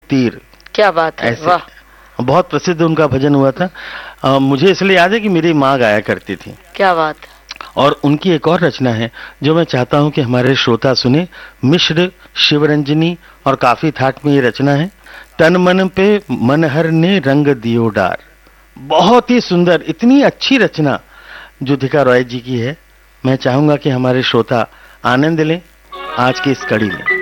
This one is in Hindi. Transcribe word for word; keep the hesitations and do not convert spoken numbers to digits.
तीर। क्या बात है, वाह। बहुत प्रसिद्ध उनका भजन हुआ था। आ, मुझे इसलिए याद है कि मेरी माँ गाया करती थी। क्या बात है। और उनकी एक और रचना है जो मैं चाहता हूं कि हमारे श्रोता सुने। मिश्र, शिवरंजनी और काफी थाट में ये रचना है। तन मन पे मनहर ने रंग दियो डार। बहुत ही सुंदर, इतनी अच्छी रचना ज्योतिका रॉय जी की है। मैं चाहूंगा कि हमारे श्रोता आनंद लें आज की इस कड़ी में।